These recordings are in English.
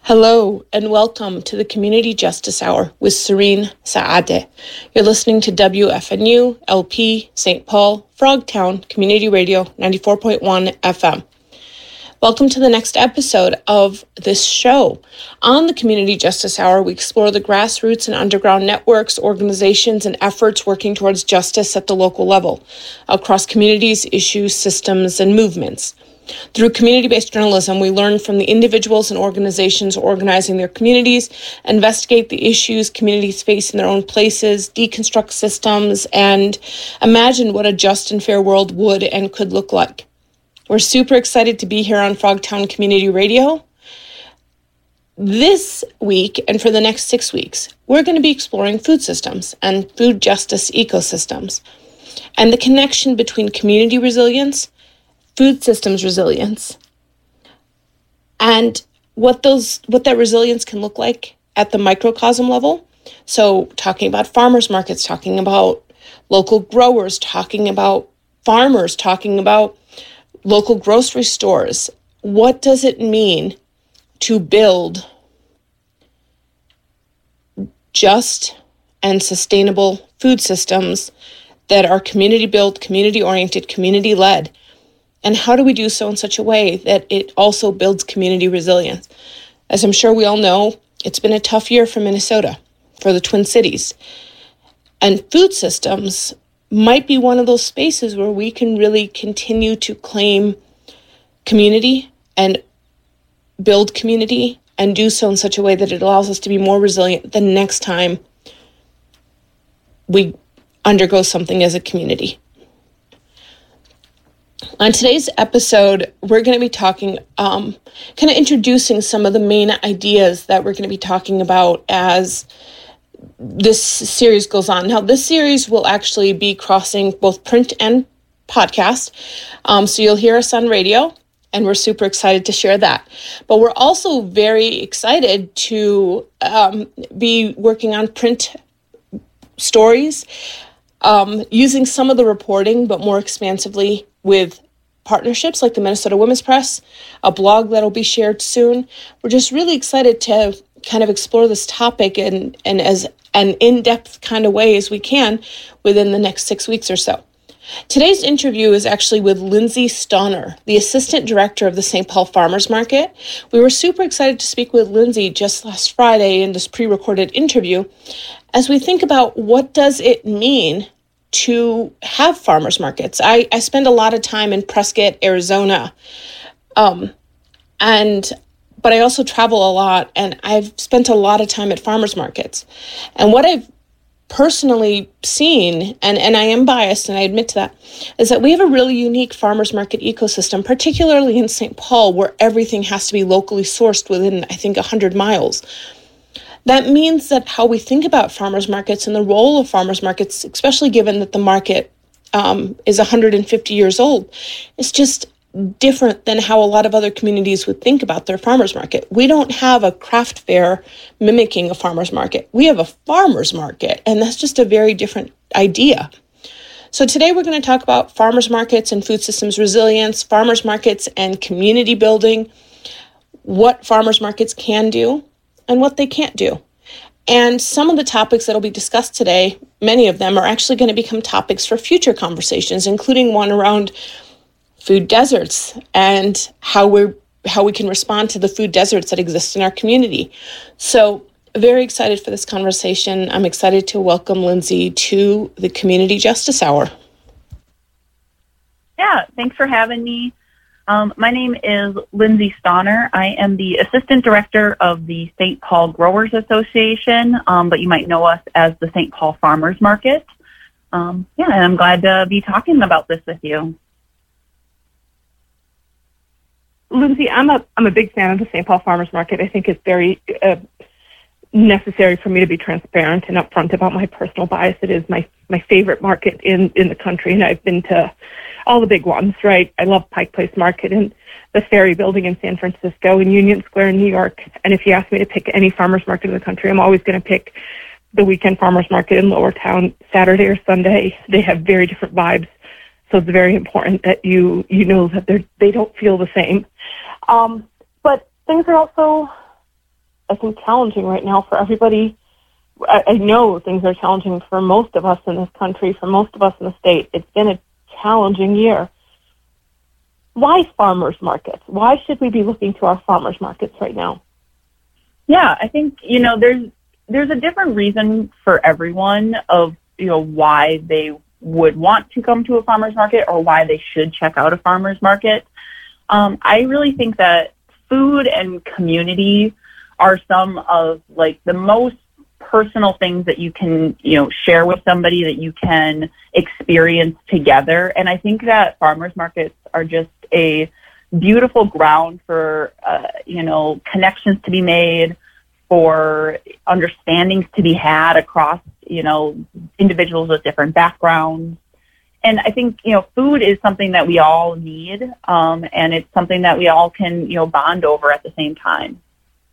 Hello and welcome to the Community Justice Hour with Serene Saade. You're listening to WFNU LP St. Paul Frogtown Community Radio 94.1 FM. Welcome to the next episode of this show. On the Community Justice Hour, we explore the grassroots and underground networks, organizations, and efforts working towards justice at the local level, across communities, issues, systems, and movements. Through community-based journalism, we learn from the individuals and organizations organizing their communities, investigate the issues communities face in their own places, deconstruct systems, and imagine what a just and fair world would and could look like. We're super excited to be here on Frogtown Community Radio. This week and for the next 6 weeks, we're going to be exploring food systems and food justice ecosystems and the connection between community resilience, food systems resilience, and what that resilience can look like at the microcosm level. So talking about farmers markets, talking about local growers, talking about farmers, talking about local grocery stores. What does it mean to build just and sustainable food systems that are community-built, community-oriented, community-led? And how do we do so in such a way that it also builds community resilience? As I'm sure we all know, it's been a tough year for Minnesota, for the Twin Cities. And food systems might be one of those spaces where we can really continue to claim community and build community and do so in such a way that it allows us to be more resilient the next time we undergo something as a community. On today's episode, we're going to be talking, kind of introducing some of the main ideas that we're going to be talking about as this series goes on. Now, this series will actually be crossing both print and podcast, so you'll hear us on radio, and we're super excited to share that. But we're also very excited to be working on print stories, using some of the reporting, but more expansively with partnerships like the Minnesota Women's Press, a blog that'll be shared soon. We're just really excited to kind of explore this topic in as an in-depth kind of way as we can within the next 6 weeks or so. Today's interview is actually with Lindsay Stauner, the Assistant Director of the St. Paul Farmers Market. We were super excited to speak with Lindsay just last Friday in this pre-recorded interview as we think about what does it mean to have farmers markets. I spend a lot of time in Prescott, Arizona, but I also travel a lot, and I've spent a lot of time at farmers markets. And what I've personally seen, and I am biased, and I admit to that, is that we have a really unique farmers market ecosystem, particularly in St. Paul, where everything has to be locally sourced within, I think, 100 miles. That means that how we think about farmers markets and the role of farmers markets, especially given that the market is 150 years old, is just different than how a lot of other communities would think about their farmers market. We don't have a craft fair mimicking a farmers market. We have a farmers market, and that's just a very different idea. So today we're going to talk about farmers markets and food systems resilience, farmers markets and community building, what farmers markets can do, and what they can't do. And some of the topics that will be discussed today, many of them are actually going to become topics for future conversations, including one around food deserts and how we can respond to the food deserts that exist in our community. So very excited for this conversation. I'm excited to welcome Lindsay to the Community Justice Hour. Yeah, thanks for having me. My name is Lindsay Stauner. I am the Assistant Director of the St. Paul Growers Association, but you might know us as the St. Paul Farmers Market. And I'm glad to be talking about this with you. Lindsay, I'm a big fan of the St. Paul Farmers Market. I think it's very necessary for me to be transparent and upfront about my personal bias. It is my favorite market in the country, and I've been to all the big ones, right? I love Pike Place Market and the Ferry Building in San Francisco and Union Square in New York. And if you ask me to pick any farmers market in the country, I'm always going to pick the weekend farmers market in Lower Town, Saturday or Sunday. They have very different vibes. So it's very important that you know that they don't feel the same. But things are also I think, challenging right now for everybody. I know things are challenging for most of us in this country, for most of us in the state. It's been a challenging year. Why farmers markets? Why should we be looking to our farmers markets right now? Yeah, I think, there's a different reason for everyone of, why they would want to come to a farmer's market or why they should check out a farmer's market. I really think that food and community are some of the most personal things that you can, share with somebody, that you can experience together. And I think that farmers markets are just a beautiful ground for, connections to be made, for understandings to be had across, individuals with different backgrounds. And I think, food is something that we all need, and it's something that we all can, bond over at the same time.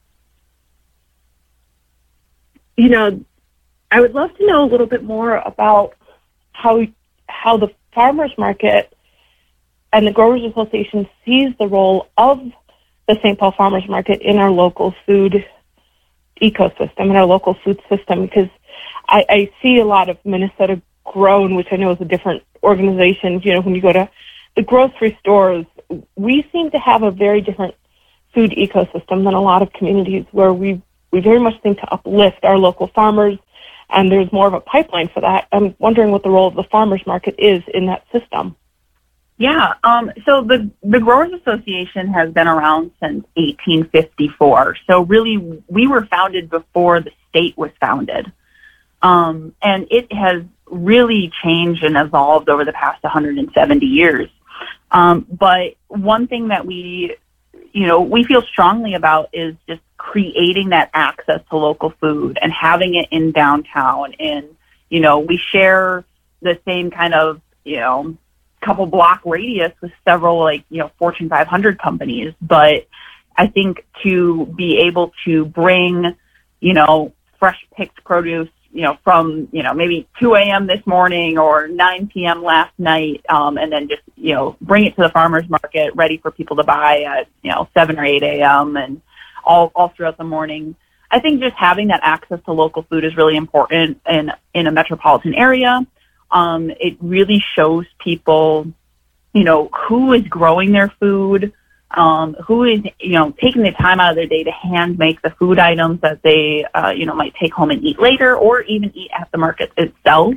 I would love to know a little bit more about how the farmers market and the Growers Association sees the role of the St. Paul Farmers Market in our local food ecosystem, in our local food system, because I see a lot of Minnesota Grown, which I know is a different organization. When you go to the grocery stores, we seem to have a very different food ecosystem than a lot of communities, where we very much seem to uplift our local farmers, and there's more of a pipeline for that. I'm wondering what the role of the farmers market is in that system. Yeah, so the Growers Association has been around since 1854. So really, we were founded before the state was founded. And it has really changed and evolved over the past 170 years. But one thing that we feel strongly about is just creating that access to local food and having it in downtown. And, we share the same kind of, couple block radius with several Fortune 500 companies. But I think to be able to bring, fresh picked produce, from, maybe 2 a.m. this morning or 9 p.m. last night, and then just, bring it to the farmer's market ready for people to buy at, 7 or 8 a.m. and all throughout the morning. I think just having that access to local food is really important in a metropolitan area. It really shows people, who is growing their food, who is, taking the time out of their day to hand make the food items that they, might take home and eat later, or even eat at the market itself.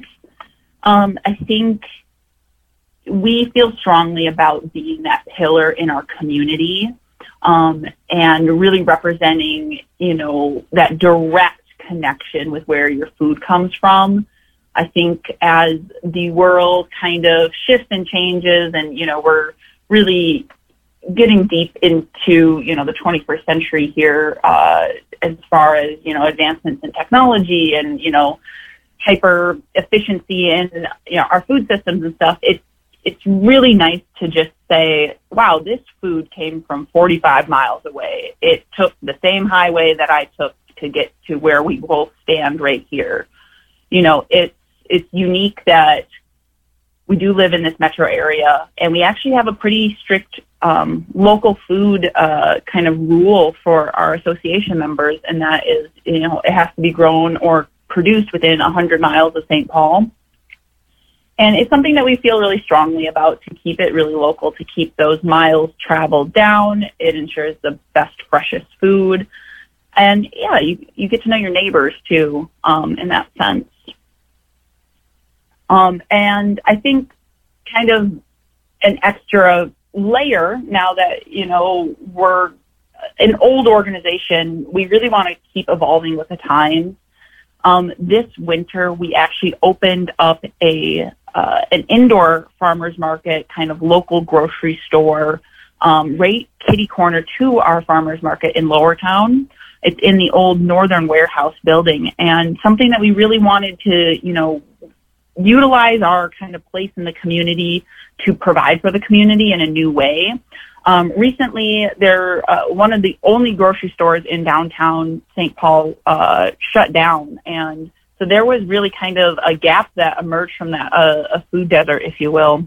I think we feel strongly about being that pillar in our community, and really representing, that direct connection with where your food comes from. I think as the world kind of shifts and changes, and, we're really getting deep into, the 21st century here, as far as, advancements in technology and, hyper efficiency in, our food systems and stuff, it's really nice to just say, wow, this food came from 45 miles away. It took the same highway that I took to get to where we both stand right here. It's unique that we do live in this metro area, and we actually have a pretty strict local food kind of rule for our association members, and that is, it has to be grown or produced within 100 miles of St. Paul. And it's something that we feel really strongly about, to keep it really local, to keep those miles traveled down. It ensures the best, freshest food. And yeah, you get to know your neighbors too, in that sense. And I think kind of an extra layer, now that, we're an old organization, we really want to keep evolving with the times. This winter, we actually opened up an indoor farmers market, kind of local grocery store, right kitty corner to our farmers market in Lowertown. It's in the old Northern Warehouse building, and something that we really wanted to, utilize our kind of place in the community to provide for the community in a new way. Recently, one of the only grocery stores in downtown St. Paul shut down, and so there was really kind of a gap that emerged from that, a food desert, if you will.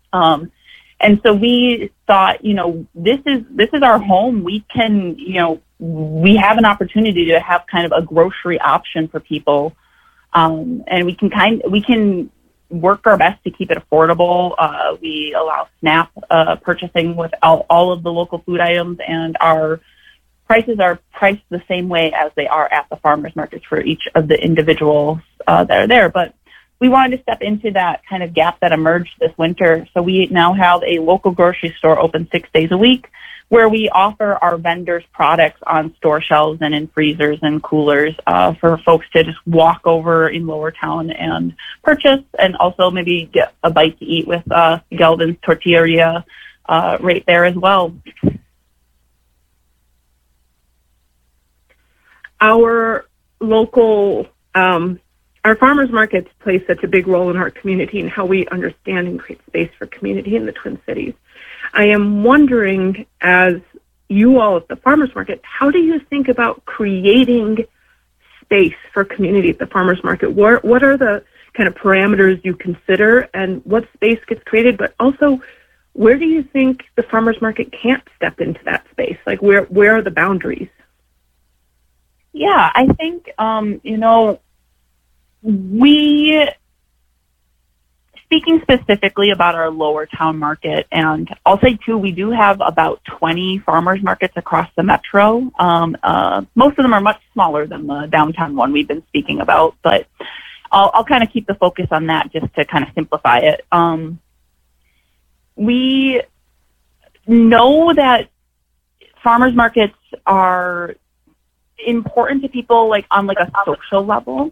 And so we thought, this is our home. We can, we have an opportunity to have kind of a grocery option for people. And we can work our best to keep it affordable. We allow SNAP purchasing with all of the local food items, and our prices are priced the same way as they are at the farmers markets for each of the individuals that are there. But we wanted to step into that kind of gap that emerged this winter. So we now have a local grocery store open 6 days a week, where we offer our vendors products on store shelves and in freezers and coolers for folks to just walk over in Lower Town and purchase, and also maybe get a bite to eat with Galvin's Tortilleria right there as well. Our local, our farmers markets play such a big role in our community and how we understand and create space for community in the Twin Cities. I am wondering, as you all at the farmers market, how do you think about creating space for community at the farmers market? What are the kind of parameters you consider, and what space gets created? But also, where do you think the farmers market can't step into that space? Like, where are the boundaries? Yeah, I think, speaking specifically about our Lower Town market, and I'll say too, we do have about 20 farmers markets across the metro. Most of them are much smaller than the downtown one we've been speaking about, but I'll kind of keep the focus on that just to kind of simplify it. We know that farmers markets are important to people, like on like a social level.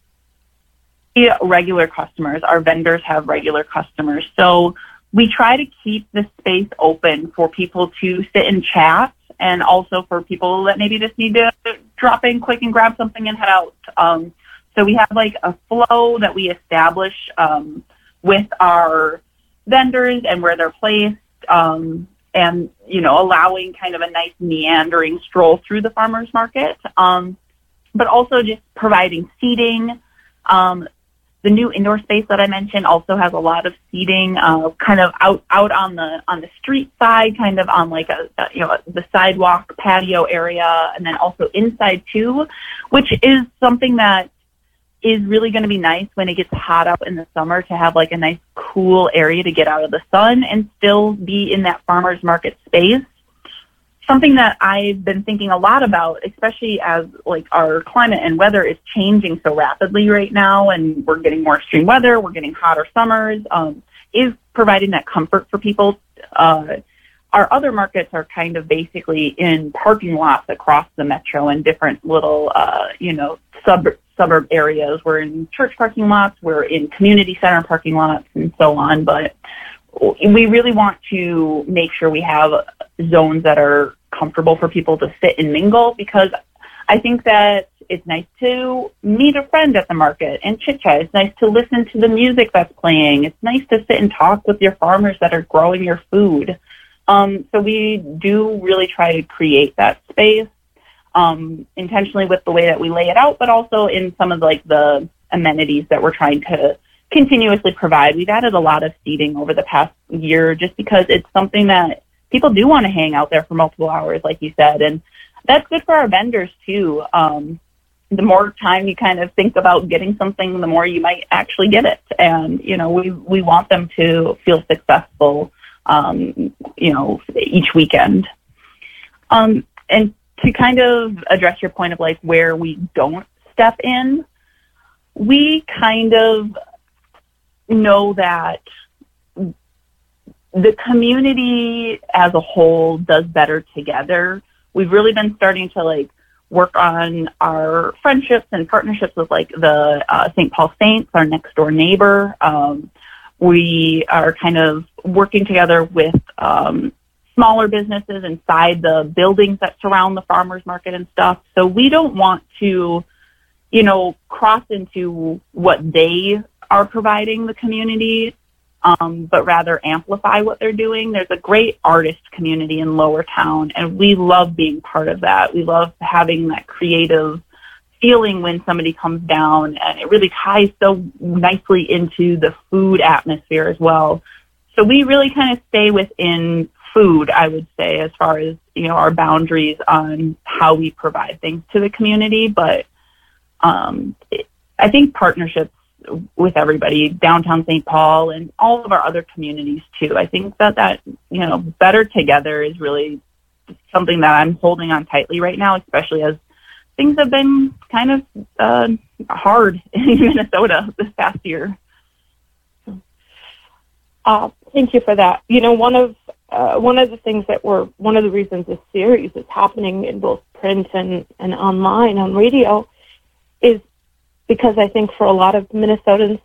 Regular customers, our vendors have regular customers, so we try to keep the space open for people to sit and chat, and also for people that maybe just need to drop in quick and grab something and head out. So we have like a flow that we establish with our vendors and where they're placed, and allowing kind of a nice meandering stroll through the farmers market, but also just providing seating. The new indoor space that I mentioned also has a lot of seating, kind of out on the street side, kind of on like the sidewalk patio area, and then also inside too, which is something that is really going to be nice when it gets hot out in the summer, to have like a nice cool area to get out of the sun and still be in that farmers market space. Something that I've been thinking a lot about, especially as like our climate and weather is changing so rapidly right now, and we're getting more extreme weather, we're getting hotter summers, is providing that comfort for people. Our other markets are kind of basically in parking lots across the metro and different little, suburb areas. We're in church parking lots, we're in community center parking lots, and so on. But we really want to make sure we have zones that are comfortable for people to sit and mingle, because I think that it's nice to meet a friend at the market and chit chat. It's nice to listen to the music that's playing. It's nice to sit and talk with your farmers that are growing your food. So we do really try to create that space, intentionally with the way that we lay it out, but also in some of like the amenities that we're trying to continuously provide. We've added a lot of seating over the past year just because it's something that people do want to hang out there for multiple hours, like you said, and that's good for our vendors too. The more time you kind of think about getting something, the more you might actually get it. And, we want them to feel successful, each weekend. And to kind of address your point of like where we don't step in, we kind of know that the community as a whole does better together. We've really been starting to like work on our friendships and partnerships with like the St. Paul Saints, our next door neighbor. We are kind of working together with smaller businesses inside the buildings that surround the farmers market and stuff. So we don't want to, cross into what they are providing the community, but rather amplify what they're doing. There's a great artist community in Lower Town, and we love being part of that. We love having that creative feeling when somebody comes down, and it really ties so nicely into the food atmosphere as well. So we really kind of stay within food, I would say, as far as, our boundaries on how we provide things to the community. But I think partnerships with everybody, downtown St. Paul and all of our other communities too. I think that better together is really something that I'm holding on tightly right now, especially as things have been kind of hard in Minnesota this past year. Thank you for that. One of the things one of the reasons this series is happening in both print and online on radio is because I think for a lot of Minnesotans,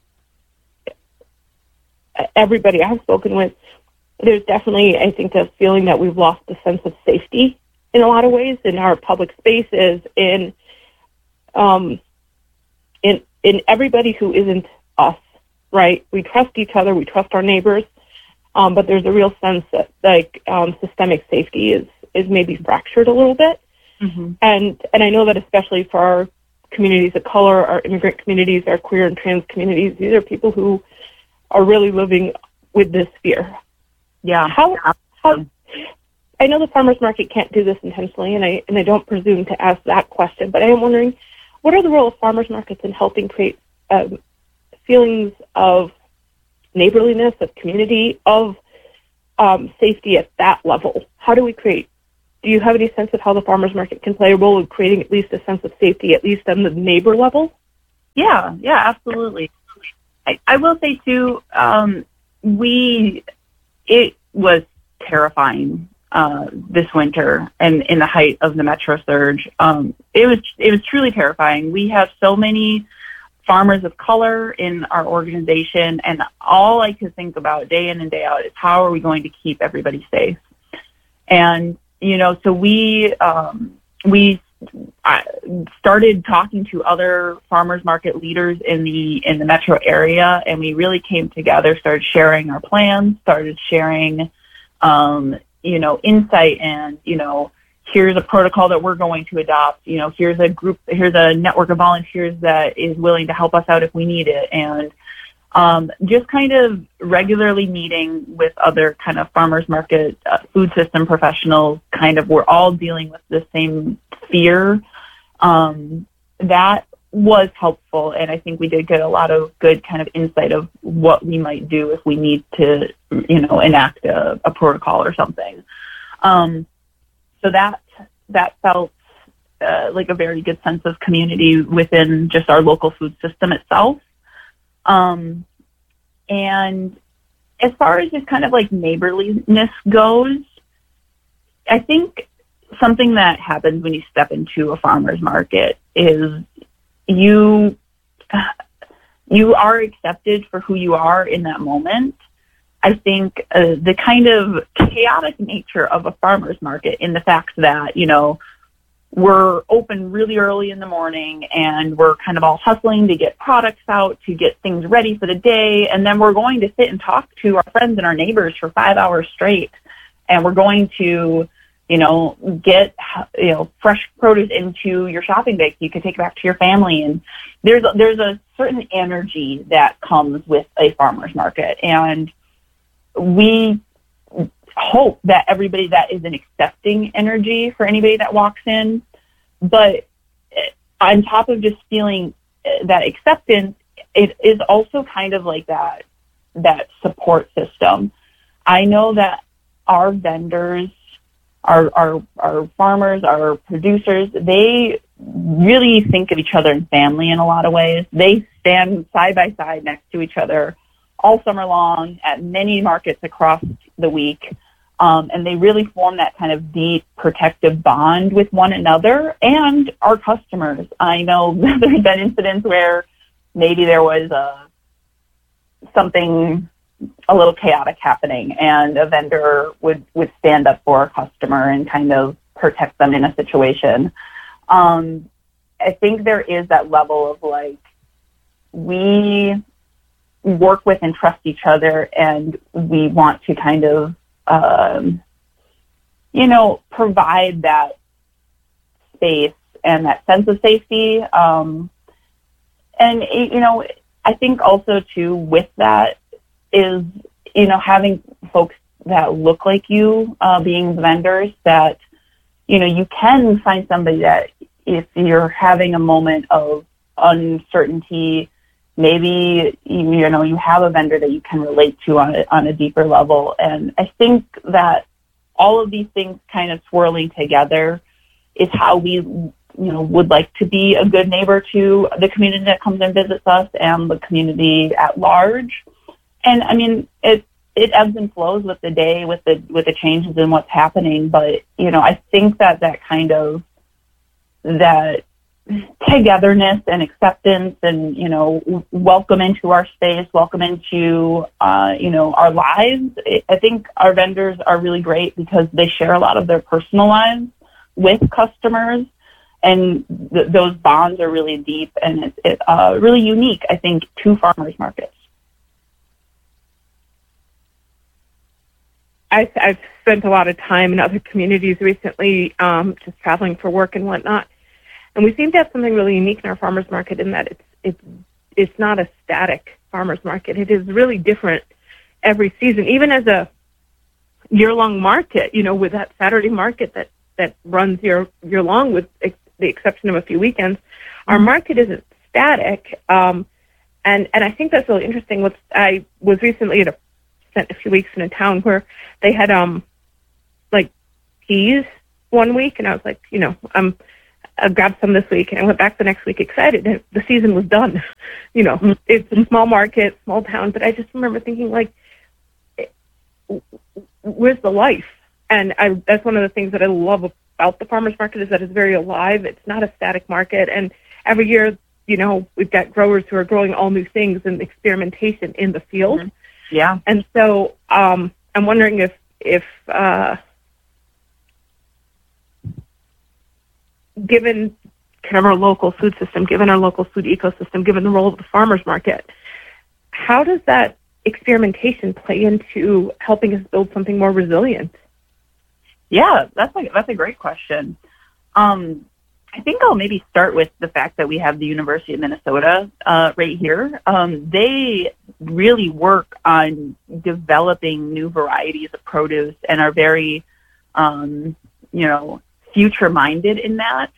everybody I've spoken with, there's definitely, I think, a feeling that we've lost a sense of safety in a lot of ways in our public spaces, in everybody who isn't us, right? We trust each other, we trust our neighbors, but there's a real sense that systemic safety is maybe fractured a little bit. Mm-hmm. And I know that especially for our communities of color, our immigrant communities, our queer and trans communities, these are people who are really living with this fear. Yeah. How I know the farmers market can't do this intentionally, and I don't presume to ask that question, but I am wondering, what are the role of farmers markets in helping create feelings of neighborliness, of community, of safety at that level? How do we create? Do you have any sense of how the farmers market can play a role in creating at least a sense of safety, at least on the neighbor level? Yeah, absolutely. I will say too, it was terrifying this winter and in the height of the Metro surge. It was truly terrifying. We have so many farmers of color in our organization, and all I could think about day in and day out is how are we going to keep everybody safe? And so we started talking to other farmers market leaders in the metro area, and we really came together, started sharing our plans, started sharing, insight, and, here's a protocol that we're going to adopt, here's a network of volunteers that is willing to help us out if we need it. And just kind of regularly meeting with other kind of farmers market food system professionals, we're all dealing with the same fear. That was helpful, and I think we did get a lot of good kind of insight of what we might do if we need to, enact a protocol or something. So that felt like a very good sense of community within just our local food system itself. And as far as just kind of like neighborliness goes, I think something that happens when you step into a farmer's market is you are accepted for who you are in that moment. I think the kind of chaotic nature of a farmer's market, in the fact that, we're open really early in the morning and we're kind of all hustling to get products out, to get things ready for the day. And then we're going to sit and talk to our friends and our neighbors for 5 hours straight. And we're going to, get, fresh produce into your shopping bag so you can take it back to your family. And there's a certain energy that comes with a farmer's market. And we hope that everybody that is an accepting energy for anybody that walks in. But on top of just feeling that acceptance, it is also kind of like that support system. I know that our vendors, our farmers, our producers, they really think of each other in family in a lot of ways. They stand side by side next to each other all summer long at many markets across the week. And they really form that kind of deep protective bond with one another and our customers. I know there have been incidents where maybe there was something a little chaotic happening, and a vendor would stand up for a customer and kind of protect them in a situation. I think there is that level of like, we work with and trust each other, and we want to kind of, provide that space and that sense of safety. And, I think also too with that is, having folks that look like you, being vendors, that, you can find somebody that if you're having a moment of uncertainty, maybe, you have a vendor that you can relate to on a deeper level. And I think that all of these things kind of swirling together is how we, would like to be a good neighbor to the community that comes and visits us and the community at large. And I mean, it ebbs and flows with the day, with the changes in what's happening. But, I think that kind of, that togetherness and acceptance and, welcome into our space, welcome into, our lives. I think our vendors are really great because they share a lot of their personal lives with customers, and those bonds are really deep, and it's really unique, I think, to farmers markets. I've spent a lot of time in other communities recently, just traveling for work and whatnot. And we seem to have something really unique in our farmers market in that it's not a static farmers market. It is really different every season, even as a year-long market, with that Saturday market that runs year long with the exception of a few weekends. Our market isn't static. And I think that's really interesting. I was recently spent a few weeks in a town where they had like peas one week, and I was like, I grabbed some this week, and I went back the next week excited. And the season was done. It's a small market, small town, but I just remember thinking, like, where's the life? And that's one of the things that I love about the farmers market, is that it's very alive. It's not a static market, and every year, we've got growers who are growing all new things and experimentation in the field. Mm-hmm. Yeah. And so I'm wondering if given kind of our local food system, given our local food ecosystem, given the role of the farmers market, how does that experimentation play into helping us build something more resilient? Yeah, that's a great question. I think I'll maybe start with the fact that we have the University of Minnesota right here. They really work on developing new varieties of produce and are very, future-minded in that.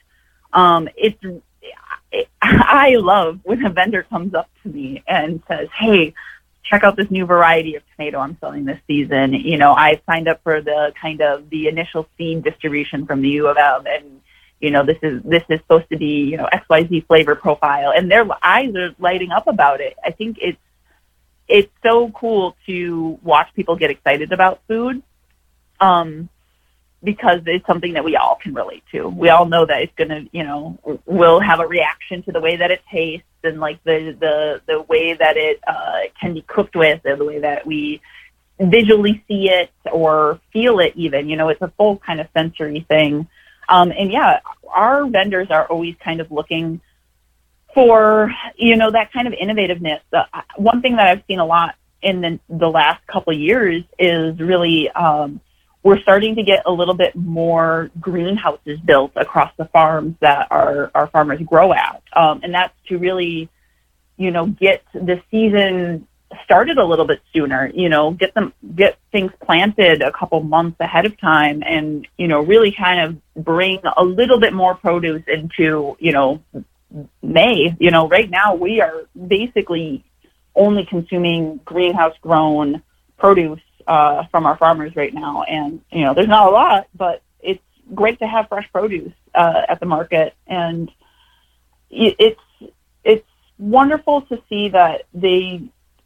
I love when a vendor comes up to me and says, "Hey, check out this new variety of tomato I'm selling this season. I signed up for the initial seed distribution from the U of M, and this is supposed to be XYZ flavor profile," and their eyes are lighting up about it. I think it's so cool to watch people get excited about food, because it's something that we all can relate to. We all know that it's gonna, we'll have a reaction to the way that it tastes, and like the way that it can be cooked with, or the way that we visually see it or feel it even. It's a full kind of sensory thing. And yeah, our vendors are always kind of looking for, that kind of innovativeness. One thing that I've seen a lot in the last couple of years is really, we're starting to get a little bit more greenhouses built across the farms that our farmers grow at. And that's to really, get the season started a little bit sooner, get things planted a couple months ahead of time, and, really kind of bring a little bit more produce into, May. Right now we are basically only consuming greenhouse grown produce from our farmers right now. And, there's not a lot, but it's great to have fresh produce at the market. And it's wonderful to see that they,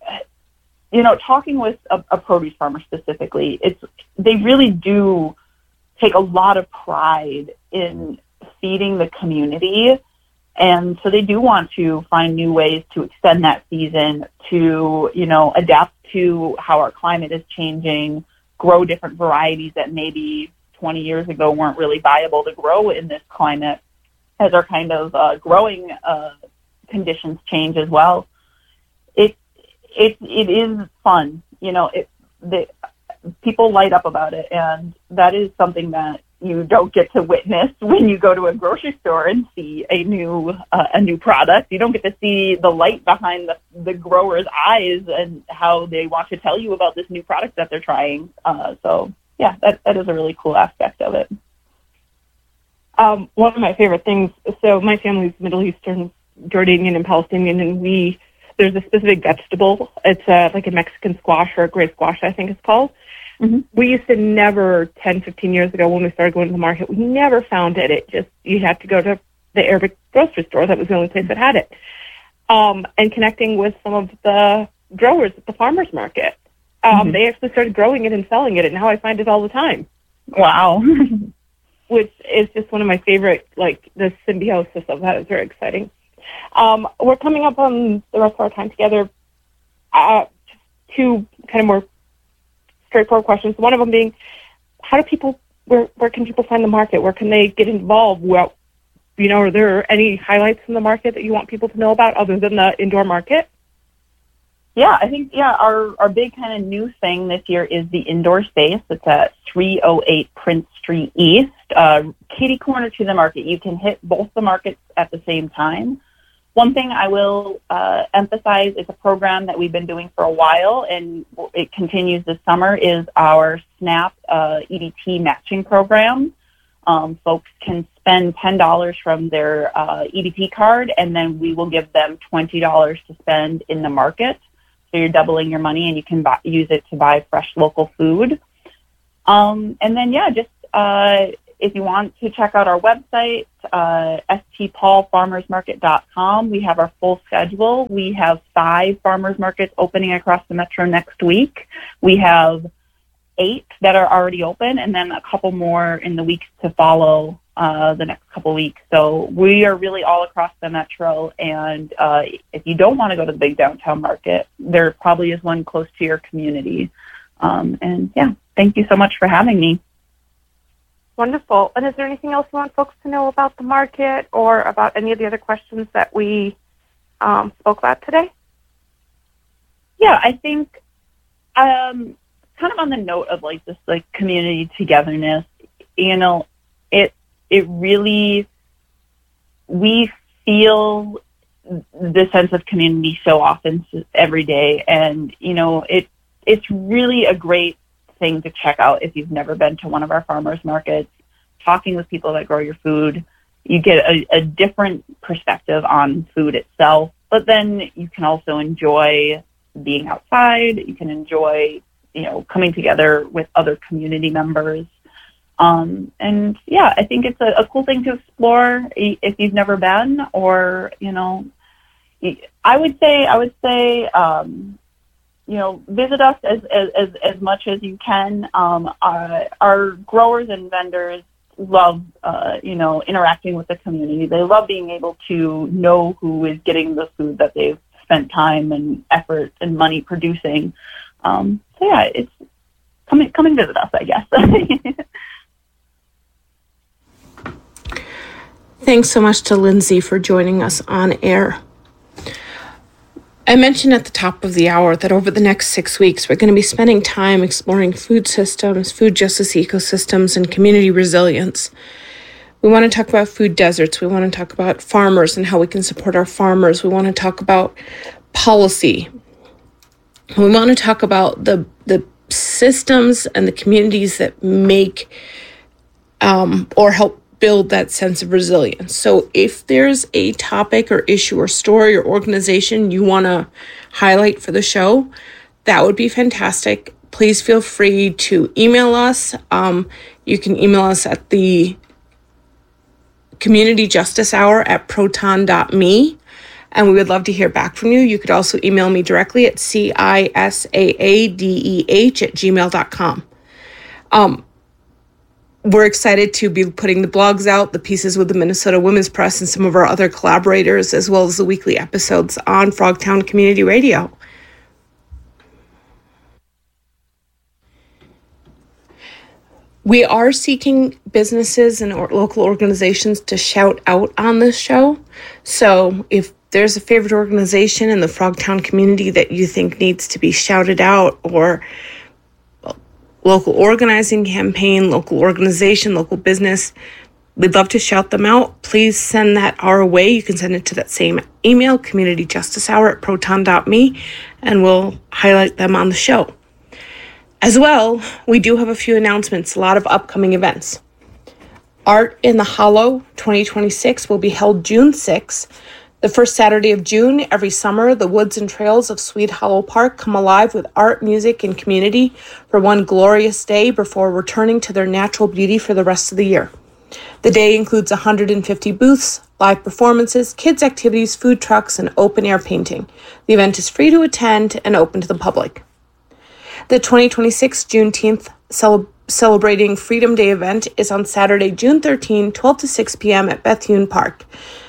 talking with a produce farmer specifically, they really do take a lot of pride in feeding the community. And so they do want to find new ways to extend that season, to, adapt to how our climate is changing, grow different varieties that maybe 20 years ago weren't really viable to grow in this climate, as our kind of growing conditions change as well. It is fun. People light up about it, and that is something that you don't get to witness when you go to a grocery store and see a new product. You don't get to see the light behind the grower's eyes and how they want to tell you about this new product that they're trying. So yeah, that is a really cool aspect of it. One of my favorite things, so my family's Middle Eastern, Jordanian and Palestinian, and there's a specific vegetable. It's like a Mexican squash or a gray squash, I think it's called. Mm-hmm. We used to never, 10, 15 years ago when we started going to the market, we never found it. You had to go to the Arabic grocery store. That was the only place that had it. And connecting with some of the growers at the farmer's market. Mm-hmm. They actually started growing it and selling it, and now I find it all the time. Wow. Which is just one of my favorite, like, the symbiosis of that is very exciting. We're coming up on the rest of our time together. Two kind of more straightforward questions. One of them being, how do people, where can people find the market? Where can they get involved? Well, are there any highlights from the market that you want people to know about other than the indoor market? Yeah, I think, our big kind of new thing this year is the indoor space. It's at 308 Prince Street East, kitty corner to the market. You can hit both the markets at the same time. One thing I will emphasize is a program that we've been doing for a while, and it continues this summer, is our SNAP EBT matching program. Folks can spend $10 from their EBT card, and then we will give them $20 to spend in the market. So you're doubling your money, and you can use it to buy fresh local food. And then, if you want to check out our website, stpaulfarmersmarket.com, we have our full schedule. We have 5 farmers markets opening across the metro next week. We have 8 that are already open, and then a couple more in the weeks to follow the next couple weeks. So we are really all across the metro, and if you don't want to go to the big downtown market, there probably is one close to your community. Thank you so much for having me. Wonderful. And is there anything else you want folks to know about the market or about any of the other questions that we spoke about today? Yeah, I think kind of on the note of like this like community togetherness, it really, we feel the sense of community so often every day. And, it's really a great thing to check out if you've never been to one of our farmers markets. Talking with people that grow your food, you get a different perspective on food itself, but then you can also enjoy being outside. You can enjoy, coming together with other community members. I think it's a cool thing to explore if you've never been, or, I would say, visit us as much as you can. Our growers and vendors love, interacting with the community. They love being able to know who is getting the food that they've spent time and effort and money producing. It's come and visit us, I guess. Thanks so much to Lindsay for joining us on air. I mentioned at the top of the hour that over the next 6 weeks, we're going to be spending time exploring food systems, food justice ecosystems, and community resilience. We want to talk about food deserts. We want to talk about farmers and how we can support our farmers. We want to talk about policy. We want to talk about the systems and the communities that make or help build that sense of resilience. So if there's a topic or issue or story or organization you want to highlight for the show, that would be fantastic. Please feel free to email us. You can email us at the Community Justice Hour at proton.me, and we would love to hear back from you. You could also email me directly at cisaadeh@gmail.com. We're excited to be putting the blogs out, the pieces with the Minnesota Women's Press and some of our other collaborators, as well as the weekly episodes on Frogtown Community Radio. We are seeking businesses and local organizations to shout out on this show. So if there's a favorite organization in the Frogtown community that you think needs to be shouted out or local organizing campaign, local organization, local business, we'd love to shout them out. Please send that our way. You can send it to that same email, communityjusticehour@proton.me, and we'll highlight them on the show. As well, we do have a few announcements, a lot of upcoming events. Art in the Hollow 2026 will be held June 6th. The first Saturday of June, every summer, the woods and trails of Sweet Hollow Park come alive with art, music, and community for one glorious day before returning to their natural beauty for the rest of the year. The day includes 150 booths, live performances, kids' activities, food trucks, and open-air painting. The event is free to attend and open to the public. The 2026 Juneteenth Celebrating Freedom Day event is on Saturday, June 13, 12 to 6 p.m. at Bethune Park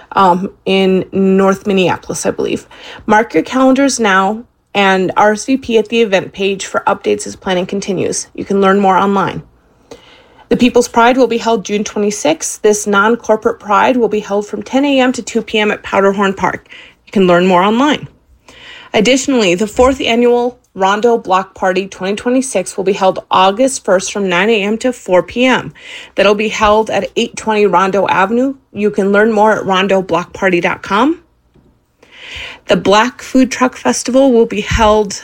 in North Minneapolis, I believe. Mark your calendars now and RSVP at the event page for updates as planning continues. You can learn more online. The People's Pride will be held June 26th. This non-corporate pride will be held from 10 a.m. to 2 p.m. at Powderhorn Park. You can learn more online. Additionally, the 4th Annual Rondo Block Party 2026 will be held August 1st from 9 a.m. to 4 p.m. That'll be held at 820 Rondo Avenue. You can learn more at rondoblockparty.com. The Black Food Truck Festival will be held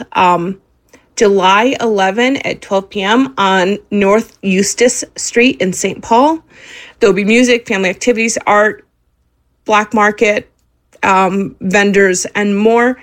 July 11 at 12 p.m. on North Eustis Street in St. Paul. There'll be music, family activities, art, black market, vendors, and more.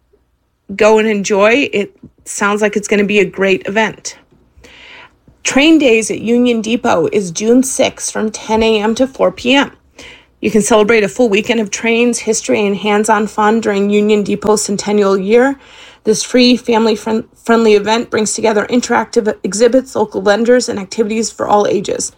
Go and enjoy. It sounds like it's going to be a great event. Train Days at Union Depot is June 6th from 10 a.m. to 4 p.m. You can celebrate a full weekend of trains, history, and hands-on fun during Union Depot's centennial year. This free, family-friendly event brings together interactive exhibits, local vendors, and activities for all ages.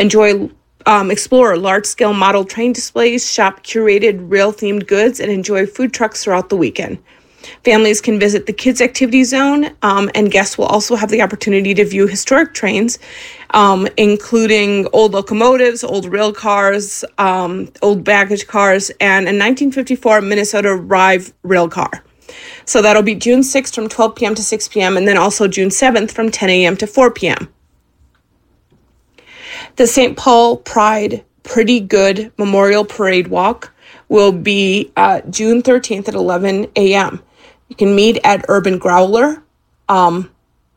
Explore large-scale model train displays, shop curated rail-themed goods, and enjoy food trucks throughout the weekend. Families can visit the Kids Activity Zone, and guests will also have the opportunity to view historic trains, including old locomotives, old rail cars, old baggage cars, and a 1954 Minnesota Rive rail car. So that'll be June 6th from 12 p.m. to 6 p.m., and then also June 7th from 10 a.m. to 4 p.m. The St. Paul Pride Pretty Good Memorial Parade Walk will be June 13th at 11 a.m. You can meet at Urban Growler, and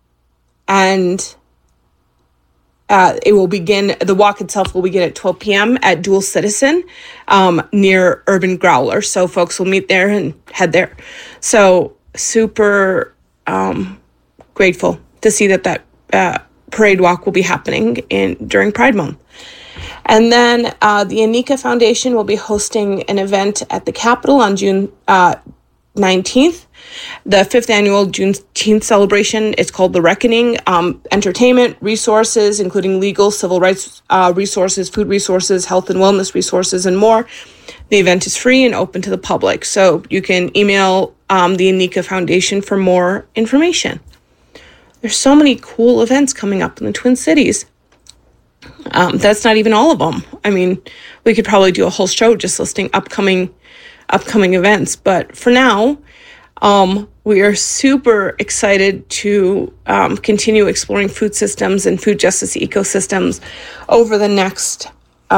it will begin, the walk itself will begin at 12 p.m. at Dual Citizen near Urban Growler. So folks will meet there and head there. So super grateful to see that parade walk will be happening during Pride Month. And then the Anika Foundation will be hosting an event at the Capitol on June 19th. The 5th annual Juneteenth celebration is called The Reckoning. Entertainment, resources, including legal, civil rights resources, food resources, health and wellness resources, and more. The event is free and open to the public, so you can email the Anika Foundation for more information. There's so many cool events coming up in the Twin Cities. That's not even all of them. I mean, we could probably do a whole show just listing upcoming events. But for now, we are super excited to continue exploring food systems and food justice ecosystems over the next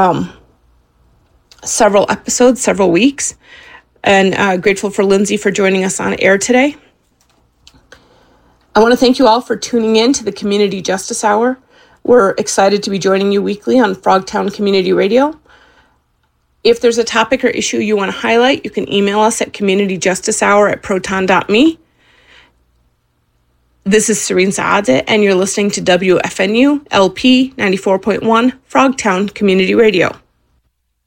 several episodes, several weeks. And grateful for Lindsay for joining us on air today. I want to thank you all for tuning in to the Community Justice Hour. We're excited to be joining you weekly on Frogtown Community Radio. If there's a topic or issue you want to highlight, you can email us at communityjusticehour@proton.me. This is Serene Saadeh, and you're listening to WFNU LP 94.1 Frogtown Community Radio.